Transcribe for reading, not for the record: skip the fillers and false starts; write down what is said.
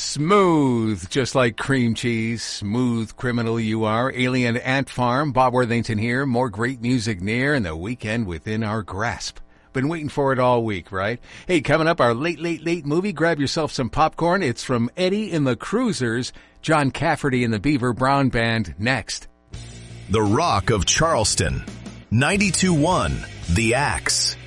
Smooth, just like cream cheese. Smooth criminal you are. Alien Ant Farm. Bob Worthington here. More great music near and the weekend within our grasp. Been waiting for it all week, right? Hey, coming up, our late movie. Grab yourself some popcorn. It's from Eddie and the Cruisers, John Cafferty and the Beaver Brown Band next. The Rock of Charleston. 92.1 The Axe.